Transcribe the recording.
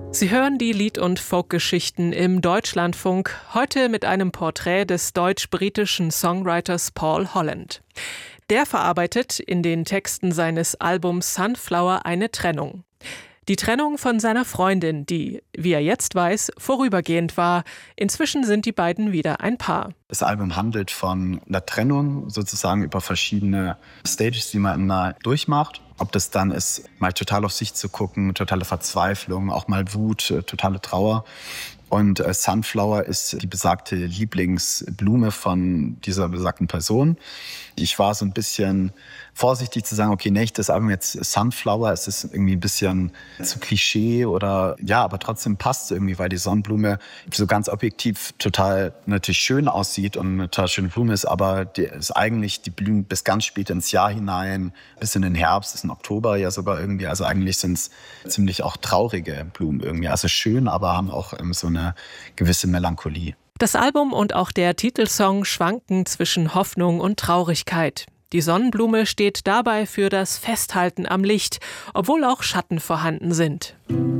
Sie hören die Lied- und Folkgeschichten im Deutschlandfunk, heute mit einem Porträt des deutsch-britischen Songwriters Paul Holland. Der verarbeitet in den Texten seines Albums Sunflower eine Trennung. Die Trennung von seiner Freundin, die, wie er jetzt weiß, vorübergehend war. Inzwischen sind die beiden wieder ein Paar. Das Album handelt von einer Trennung, sozusagen über verschiedene Stages, die man immer durchmacht. Ob das dann ist, mal total auf sich zu gucken, totale Verzweiflung, auch mal Wut, totale Trauer. Und Sunflower ist die besagte Lieblingsblume von dieser besagten Person. Ich war so ein bisschen vorsichtig zu sagen, okay, nicht das Album jetzt Sunflower, es ist irgendwie ein bisschen zu Klischee oder ja, aber trotzdem passt es irgendwie, weil die Sonnenblume so ganz objektiv total natürlich schön aussieht und eine total schöne Blume ist, aber die ist eigentlich, die blühen bis ganz spät ins Jahr hinein, bis in den Herbst, ist in Oktober ja sogar irgendwie, also eigentlich sind es ziemlich auch traurige Blumen irgendwie, also schön, aber haben auch so eine gewisse Melancholie. Das Album und auch der Titelsong schwanken zwischen Hoffnung und Traurigkeit. Die Sonnenblume steht dabei für das Festhalten am Licht, obwohl auch Schatten vorhanden sind.